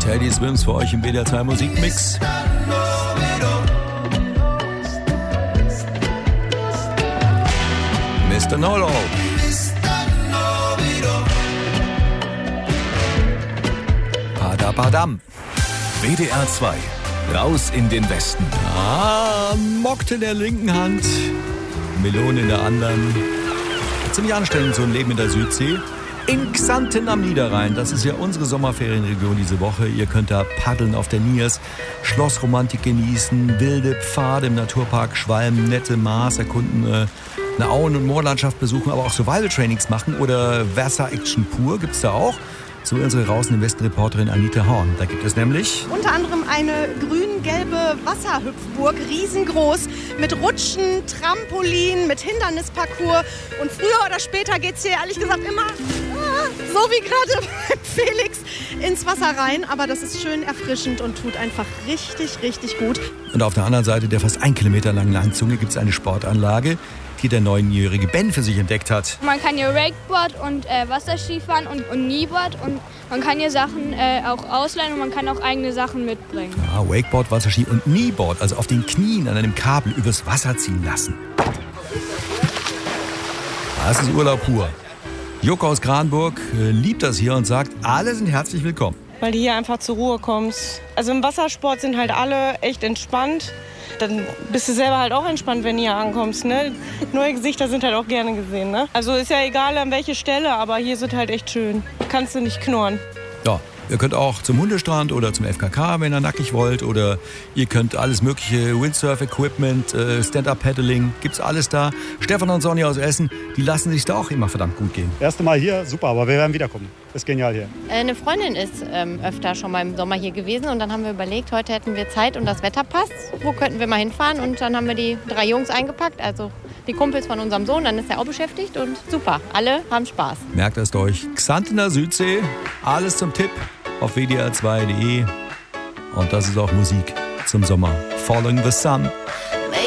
Teddy Swims für euch im WDR 2 Musikmix. Mr. Nolo. Padam. WDR 2. Raus in den Westen. Mokte in der linken Hand, Melone in der anderen. Ziemlich anstrengend, so ein Leben in der Südsee. In Xanten am Niederrhein, das ist ja unsere Sommerferienregion diese Woche. Ihr könnt da paddeln auf der Niers, Schlossromantik genießen, wilde Pfade im Naturpark Schwalm, nette Maas erkunden, eine Auen- und Moorlandschaft besuchen, aber auch Survival-Trainings machen oder Wasser-Action pur gibt's da auch. So unsere Raus in Westen-Reporterin Anita Horn. Da gibt es nämlich unter anderem eine grün-gelbe Wasserhüpfburg, riesengroß, mit Rutschen, Trampolin, mit Hindernisparcours. Und früher oder später geht's hier ehrlich gesagt immer, so wie gerade bei Felix, ins Wasser rein. Aber das ist schön erfrischend und tut einfach richtig, richtig gut. Und auf der anderen Seite der fast 1 Kilometer langen Landzunge gibt es eine Sportanlage, die der 9-jährige Ben für sich entdeckt hat. Man kann hier Wakeboard und Wasserski fahren und Kneeboard und man kann hier Sachen auch ausleihen und man kann auch eigene Sachen mitbringen. Ja, Wakeboard, Wasserski und Kneeboard, also auf den Knien an einem Kabel übers Wasser ziehen lassen. Das ist Urlaub pur. Joko aus Kranburg liebt das hier und sagt, alle sind herzlich willkommen. Weil du hier einfach zur Ruhe kommst. Also im Wassersport sind halt alle echt entspannt. Dann bist du selber halt auch entspannt, wenn du hier ankommst, ne? Neue Gesichter sind halt auch gerne gesehen, ne? Also ist ja egal an welche Stelle, aber hier sind halt echt schön. Kannst du nicht knurren. Ja, ihr könnt auch zum Hundestrand oder zum FKK, wenn ihr nackig wollt. Oder ihr könnt alles mögliche, Windsurf-Equipment, Stand-Up-Paddling, gibt's alles da. Stefan und Sonja aus Essen, die lassen sich da auch immer verdammt gut gehen. Erste Mal hier, super, aber wir werden wiederkommen. Ist genial hier. Eine Freundin ist öfter schon mal im Sommer hier gewesen und dann haben wir überlegt, heute hätten wir Zeit und das Wetter passt. Wo könnten wir mal hinfahren? Und dann haben wir die 3 Jungs eingepackt, also die Kumpels von unserem Sohn, dann ist er auch beschäftigt und super, alle haben Spaß. Merkt es euch, Xantener Südsee, alles zum Tipp auf wdr2.de. Und das ist auch Musik zum Sommer. Following the Sun.